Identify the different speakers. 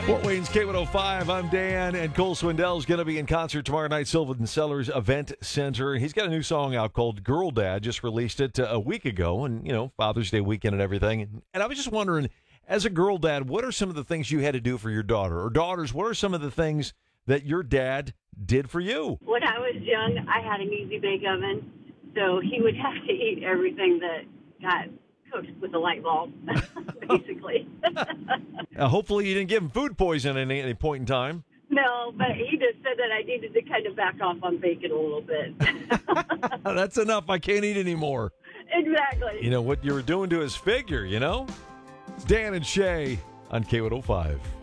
Speaker 1: Fort Wayne's K105. I'm Dan, and Cole Swindell's going to be in concert tomorrow night, Sylvan Sellers Event Center. He's got a new song out called Girl Dad, just released it a week ago, and, Father's Day weekend and everything. And I was just wondering, as a girl dad, what are some of the things you had to do for your daughter? Or daughters, what are some of the things that your dad did for you?
Speaker 2: When I was young, I had an easy bake oven, so he would have to eat everything that got cooked with a light bulb, basically.
Speaker 1: Hopefully you didn't give him food poisoning at any point in time.
Speaker 2: No, but he just said that I needed to kind of back off on bacon a little bit.
Speaker 1: That's enough. I can't eat anymore.
Speaker 2: Exactly.
Speaker 1: You know what you were doing to his figure, It's Dan and Shay on K105.